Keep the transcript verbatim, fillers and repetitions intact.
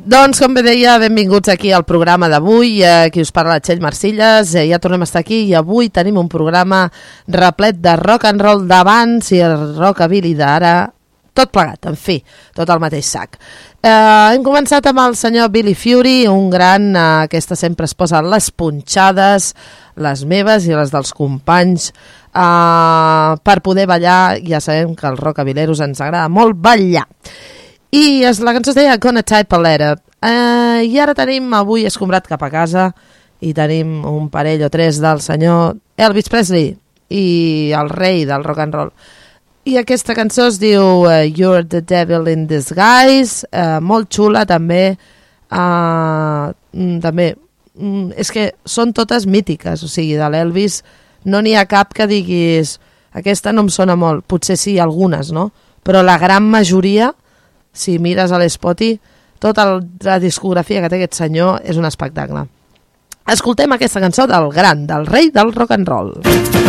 Doncs, com bé deia, benvinguts aquí al programa d'avui. Aquí us parla Txell Marcilles. Ja tornem a estar aquí i avui tenim un programa replet de rock and roll d'abans i el rockabilly d'ara. Tot plegat, en fi, tot el mateix sac. Eh, hem començat amb el senyor Billy Fury, un gran, eh, aquesta sempre es posa les punxades, les meves i les dels companys, eh, per poder ballar. Ja sabem que als rockabilleros ens agrada molt ballar. I es, la cançó es deia Gonna Type a Letter. Eh, I ara tenim, avui escombrat cap a casa, i tenim un parell o tres del senyor Elvis Presley i el rei del rock and roll. I aquesta cançó es diu uh, You're the Devil in Disguise, uh, molt xula també, uh, mm, també, mm, és que són totes mítiques, o sigui, de l'Elvis no n'hi ha cap que diguis aquesta no em sona molt, potser sí, algunes, no? Però la gran majoria, si mires a l'Spotify, tota la discografia que té aquest senyor és un espectacle. Escoltem aquesta cançó del gran, del rei del rock and roll.